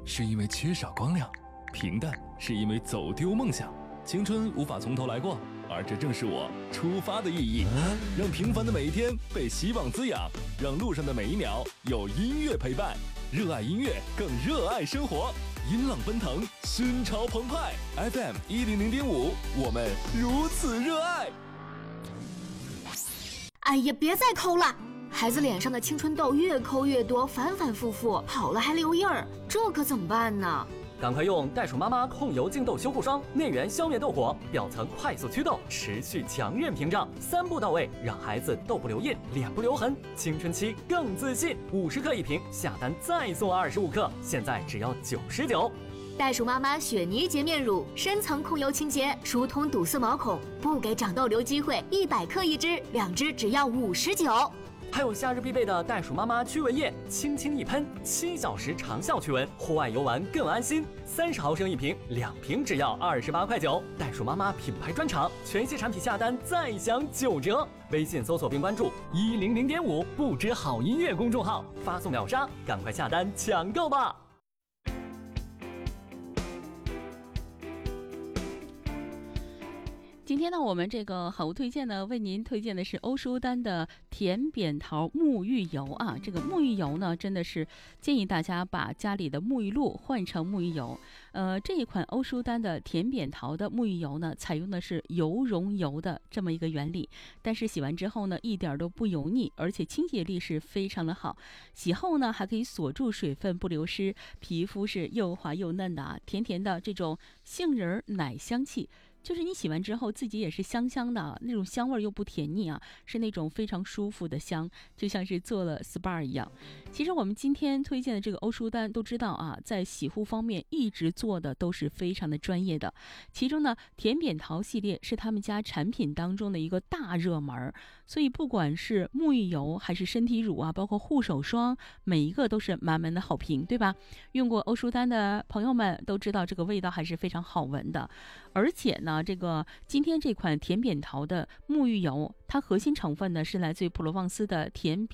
是因为缺少光亮，平淡是因为走丢梦想。青春无法从头来过，而这正是我出发的意义。让平凡的每一天被希望滋养，让路上的每一秒有音乐陪伴。热爱音乐，更热爱生活。音浪奔腾，心潮澎湃。FM 100.5，我们如此热爱。 哎呀，别再抠了！孩子脸上的青春痘越抠越多，反反复复，好了还留印儿，这可怎么办呢？ 赶快用袋鼠妈妈控油净痘修护霜，内源消灭痘火，表层快速祛痘，持续强韧屏障，3步到位，让孩子痘不留印，脸不留痕，青春期更自信。50克一瓶，下单再送25克，现在只要99。 袋鼠妈妈雪泥洁面乳，深层控油清洁，疏通堵塞毛孔，不给长痘留机会，100克一支，2支只要59。 还有夏日必备的袋鼠妈妈驱蚊液，轻轻一喷，7小时长效驱蚊，户外游玩更安心。30毫升一瓶，2瓶只要28块9。袋鼠妈妈品牌专场，全系产品下单再享9折。微信搜索并关注100.5不知好音乐公众号，发送秒杀，赶快下单抢购吧！ 今天呢，我们这个好物推荐呢，为您推荐的是欧舒丹的甜扁桃沐浴油啊。这个沐浴油呢，真的是建议大家把家里的沐浴露换成沐浴油。这一款欧舒丹的甜扁桃的沐浴油呢，采用的是油溶油的这么一个原理，但是洗完之后呢，一点都不油腻，而且清洁力是非常的好。洗后呢，还可以锁住水分不流失，皮肤是又滑又嫩的啊，甜甜的这种杏仁奶香气。就是你洗完之后自己也是香香的，那种香味又不甜腻啊，是那种非常舒服的香，就像是做了 SPA 一样。其实我们今天推荐的这个欧舒丹都知道啊，在洗护方面一直做的都是非常的专业的。其中呢，甜扁桃系列是他们家产品当中的一个大热门，所以不管是沐浴油还是身体乳啊，包括护手霜，每一个都是满满的好评，对吧？用过欧舒丹的朋友们都知道这个味道还是非常好闻的。而且呢，这个今天这款甜扁桃的沐浴油，它核心成分呢是来自于普罗旺斯的甜